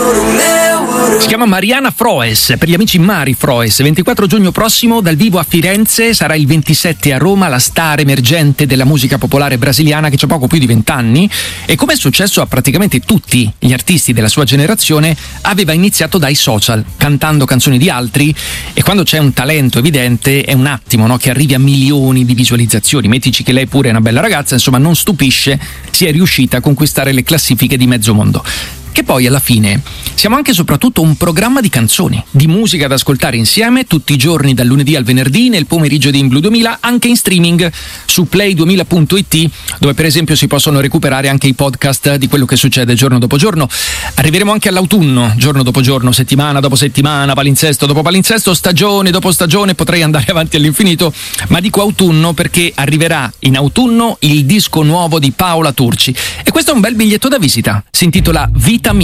Si chiama Mariana Froes, per gli amici Mari Froes. 24 giugno prossimo dal vivo a Firenze, sarà il 27 a Roma, la star emergente della musica popolare brasiliana che c'ha poco più di 20 anni e, come è successo a praticamente tutti gli artisti della sua generazione, aveva iniziato dai social, cantando canzoni di altri, e quando c'è un talento evidente è un attimo, no, che arrivi a milioni di visualizzazioni. Mettici che lei pure è una bella ragazza, insomma non stupisce, si è riuscita a conquistare le classifiche di mezzo mondo. Che poi alla fine siamo anche e soprattutto un programma di canzoni, di musica da ascoltare insieme tutti i giorni dal lunedì al venerdì nel pomeriggio di In Blue 2000, anche in streaming su play2000.it, dove per esempio si possono recuperare anche i podcast di quello che succede giorno dopo giorno. Arriveremo anche all'autunno, giorno dopo giorno, settimana dopo settimana, palinsesto dopo palinsesto, stagione dopo stagione, potrei andare avanti all'infinito, ma dico autunno perché arriverà in autunno il disco nuovo di Paola Turci e questo è un bel biglietto da visita, si intitola Vita